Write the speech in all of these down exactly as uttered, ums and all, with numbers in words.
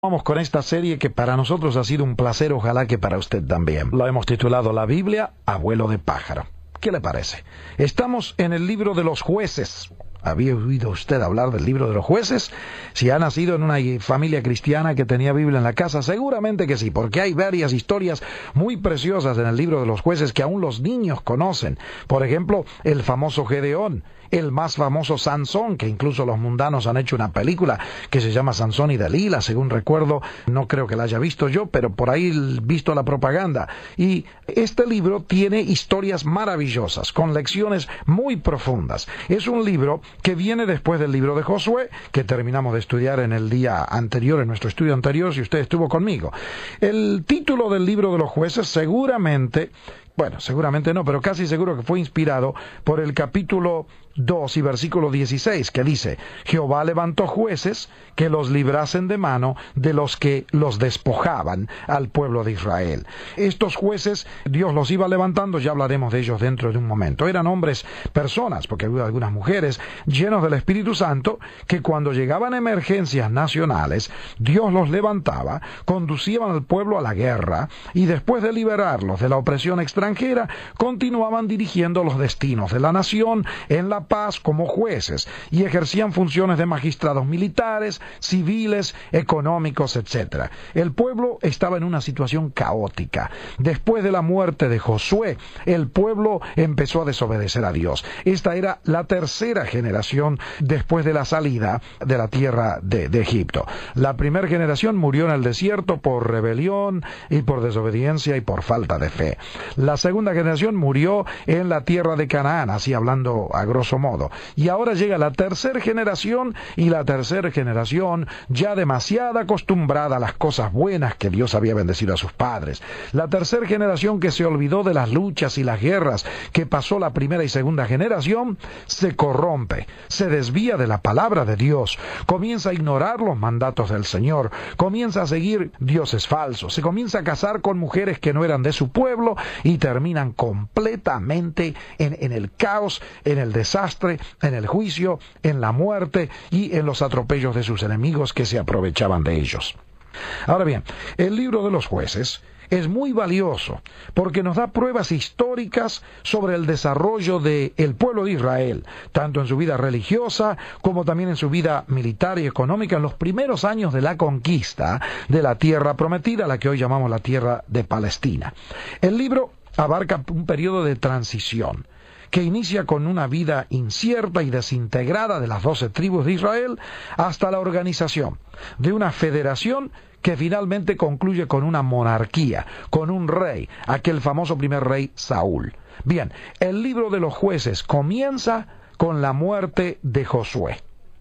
Vamos con esta serie que para nosotros ha sido un placer, ojalá que para usted también. Lo hemos titulado La Biblia, Abuelo de Pájaro. ¿Qué le parece? Estamos en el libro de los Jueces. ¿Había oído usted hablar del libro de los Jueces? Si ha nacido en una familia cristiana que tenía Biblia en la casa, seguramente que sí, porque hay varias historias muy preciosas en el libro de los Jueces que aún los niños conocen. Por ejemplo, el famoso Gedeón, el más famoso Sansón, que incluso los mundanos han hecho una película que se llama Sansón y Dalila, según recuerdo, no creo que la haya visto yo, pero por ahí he visto la propaganda. Y este libro tiene historias maravillosas, con lecciones muy profundas. Es un libro que viene después del libro de Josué, que terminamos de estudiar en el día anterior, en nuestro estudio anterior, si usted estuvo conmigo. El título del libro de los Jueces seguramente, bueno, seguramente no, pero casi seguro que fue inspirado por el capítulo dos y versículo dieciséis, que dice: Jehová levantó jueces que los librasen de mano de los que los despojaban al pueblo de Israel. Estos jueces Dios los iba levantando, ya hablaremos de ellos dentro de un momento. Eran hombres, personas, porque había algunas mujeres, llenos del Espíritu Santo, que cuando llegaban emergencias nacionales, Dios los levantaba, conducían al pueblo a la guerra, y después de liberarlos de la opresión extranjera, continuaban dirigiendo los destinos de la nación en la paz como jueces, y ejercían funciones de magistrados militares, civiles, económicos, etcétera. El pueblo estaba en una situación caótica. Después de la muerte de Josué, el pueblo empezó a desobedecer a Dios. Esta era la tercera generación después de la salida de la tierra de, de Egipto. La primera generación murió en el desierto por rebelión y por desobediencia y por falta de fe. La segunda generación murió en la tierra de Canaán, así hablando a grosso modo. Y ahora llega la tercera generación, y la tercera generación ya demasiado acostumbrada a las cosas buenas que Dios había bendecido a sus padres. La tercera generación que se olvidó de las luchas y las guerras que pasó la primera y segunda generación, se corrompe, se desvía de la palabra de Dios, comienza a ignorar los mandatos del Señor, comienza a seguir dioses falsos, se comienza a casar con mujeres que no eran de su pueblo y terminan completamente en, en el caos, en el desastre, en el juicio, en la muerte y en los atropellos de sus enemigos que se aprovechaban de ellos. Ahora bien, el libro de los Jueces es muy valioso porque nos da pruebas históricas sobre el desarrollo del pueblo de Israel, tanto en su vida religiosa como también en su vida militar y económica en los primeros años de la conquista de la tierra prometida, la que hoy llamamos la tierra de Palestina. El libro abarca un periodo de transición que inicia con una vida incierta y desintegrada de las doce tribus de Israel hasta la organización de una federación que finalmente concluye con una monarquía, con un rey, aquel famoso primer rey Saúl. Bien, el libro de los Jueces comienza con la muerte de Josué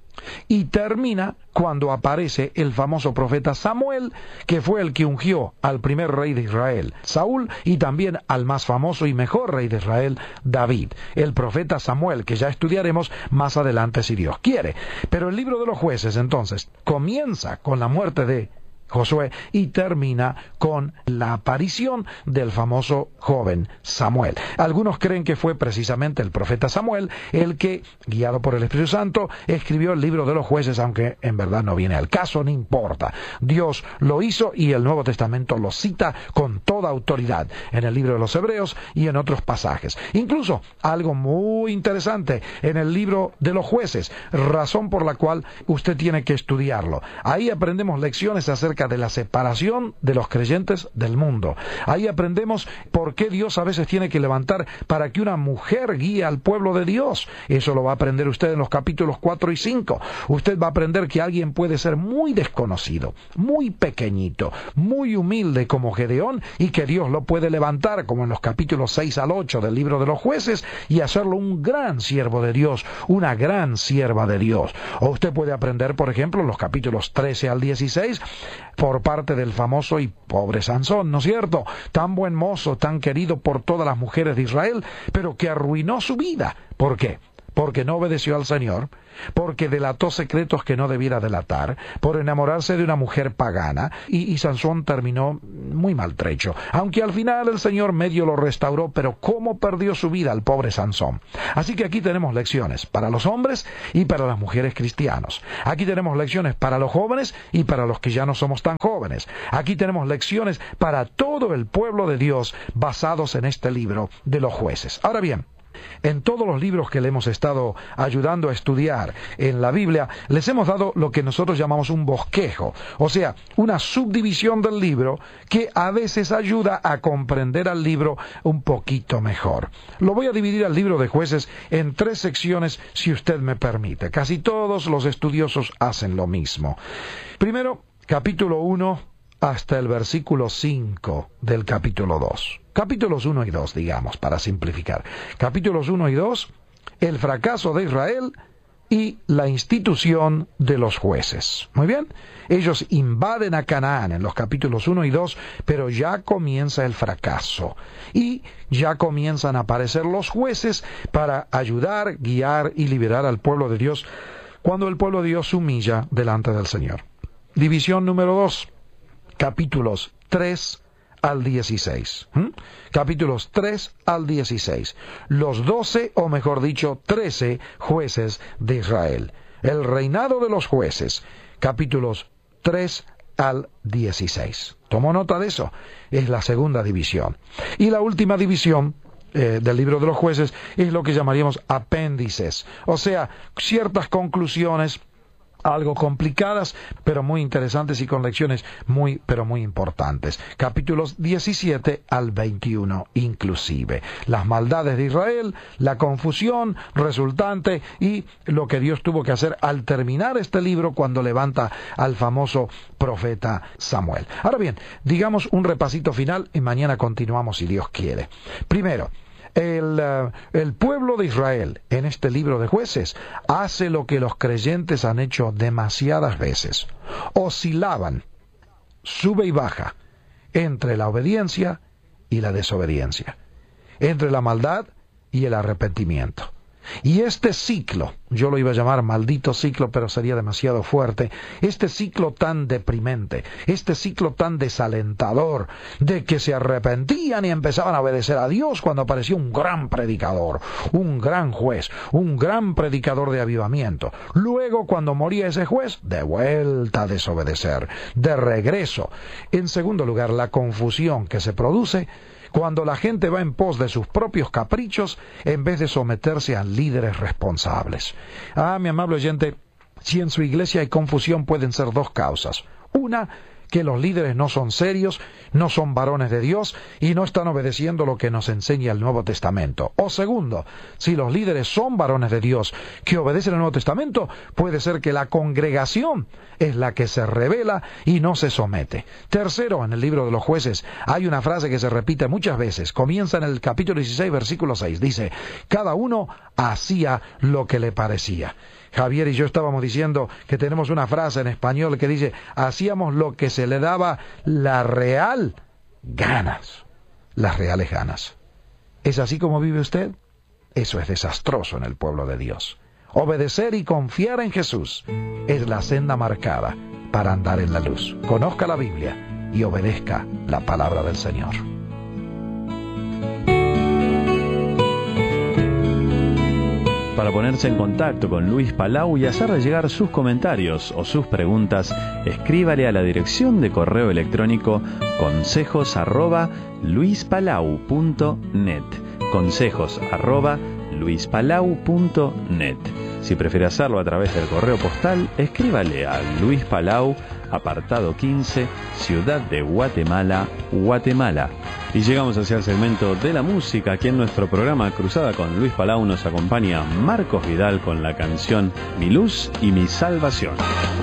y termina cuando aparece el famoso profeta Samuel, que fue el que ungió al primer rey de Israel, Saúl, y también al más famoso y mejor rey de Israel, David, el profeta Samuel, que ya estudiaremos más adelante si Dios quiere. Pero el libro de los Jueces, entonces, comienza con la muerte de Josué y termina con la aparición del famoso joven Samuel. Algunos creen que fue precisamente el profeta Samuel el que, guiado por el Espíritu Santo, escribió el libro de los Jueces, aunque en verdad no viene al caso, no importa. Dios lo hizo y el Nuevo Testamento lo cita con toda autoridad en el libro de los Hebreos y en otros pasajes. Incluso algo muy interesante en el libro de los Jueces, razón por la cual usted tiene que estudiarlo. Ahí aprendemos lecciones acerca de la separación de los creyentes del mundo. Ahí aprendemos por qué Dios a veces tiene que levantar para que una mujer guíe al pueblo de Dios. Eso lo va a aprender usted en los capítulos cuatro y cinco. Usted va a aprender que alguien puede ser muy desconocido, muy pequeñito, muy humilde como Gedeón, y que Dios lo puede levantar, como en los capítulos seis al ocho del libro de los Jueces, y hacerlo un gran siervo de Dios, una gran sierva de Dios. O usted puede aprender, por ejemplo, en los capítulos trece al dieciséis, por parte del famoso y pobre Sansón, ¿no es cierto? Tan buen mozo, tan querido por todas las mujeres de Israel, pero que arruinó su vida. ¿Por qué? porque no obedeció al Señor, porque delató secretos que no debiera delatar, por enamorarse de una mujer pagana, y, y Sansón terminó muy maltrecho. Aunque al final el Señor medio lo restauró, pero cómo perdió su vida el pobre Sansón. Así que aquí tenemos lecciones para los hombres y para las mujeres cristianos. Aquí tenemos lecciones para los jóvenes y para los que ya no somos tan jóvenes. Aquí tenemos lecciones para todo el pueblo de Dios basados en este libro de los jueces. Ahora bien, en todos los libros que le hemos estado ayudando a estudiar en la Biblia, les hemos dado lo que nosotros llamamos un bosquejo, o sea, una subdivisión del libro que a veces ayuda a comprender al libro un poquito mejor. Lo voy a dividir al libro de Jueces en tres secciones, si usted me permite. Casi todos los estudiosos hacen lo mismo. Primero, capítulo uno hasta el versículo cinco del capítulo dos. Capítulos uno y dos, digamos, para simplificar. Capítulos uno y dos, el fracaso de Israel y la institución de los jueces. Muy bien, ellos invaden a Canaán en los capítulos uno y dos, pero ya comienza el fracaso. Y ya comienzan a aparecer los jueces para ayudar, guiar y liberar al pueblo de Dios cuando el pueblo de Dios se humilla delante del Señor. División número dos, capítulos tres al dieciséis. ¿Mm? Capítulos tres al dieciséis. Los doce, o mejor dicho, trece jueces de Israel. El reinado de los jueces. Capítulos tres al dieciséis. ¿Tomó nota de eso? Es la segunda división. Y la última división eh, del libro de los jueces es lo que llamaríamos apéndices. O sea, ciertas conclusiones algo complicadas, pero muy interesantes y con lecciones muy, pero muy importantes. Capítulos diecisiete al veintiuno inclusive. Las maldades de Israel, la confusión resultante y lo que Dios tuvo que hacer al terminar este libro cuando levanta al famoso profeta Samuel. Ahora bien, digamos un repasito final y mañana continuamos si Dios quiere. Primero, El, uh, el pueblo de Israel en este libro de Jueces hace lo que los creyentes han hecho demasiadas veces. Oscilaban, sube y baja, entre la obediencia y la desobediencia, entre la maldad y el arrepentimiento. Y este ciclo, yo lo iba a llamar maldito ciclo, pero sería demasiado fuerte, este ciclo tan deprimente, este ciclo tan desalentador, de que se arrepentían y empezaban a obedecer a Dios cuando apareció un gran predicador, un gran juez, un gran predicador de avivamiento. Luego, cuando moría ese juez, de vuelta a desobedecer, de regreso. En segundo lugar, la confusión que se produce cuando la gente va en pos de sus propios caprichos en vez de someterse a líderes responsables. Ah, mi amable oyente, si en su iglesia hay confusión pueden ser dos causas. Una, que los líderes no son serios, no son varones de Dios y no están obedeciendo lo que nos enseña el Nuevo Testamento. O segundo, si los líderes son varones de Dios que obedecen el Nuevo Testamento, puede ser que la congregación es la que se rebela y no se somete. Tercero, en el libro de los Jueces hay una frase que se repite muchas veces. Comienza en el capítulo dieciséis, versículo seis. Dice, cada uno hacía lo que le parecía. Javier y yo estábamos diciendo que tenemos una frase en español que dice, hacíamos lo que se le daba la real ganas, las reales ganas. ¿Es así como vive usted? Eso es desastroso en el pueblo de Dios. Obedecer y confiar en Jesús es la senda marcada para andar en la luz. Conozca la Biblia y obedezca la palabra del Señor. Para ponerse en contacto con Luis Palau y hacerle llegar sus comentarios o sus preguntas, escríbale a la dirección de correo electrónico consejos arroba luispalau punto net. Consejos arroba luispalau punto net. Si prefiere hacerlo a través del correo postal, escríbale a Luis Palau, apartado quince, Ciudad de Guatemala, Guatemala. Y llegamos hacia el segmento de la música. Aquí en nuestro programa Cruzada con Luis Palau nos acompaña Marcos Vidal con la canción Mi Luz y Mi Salvación.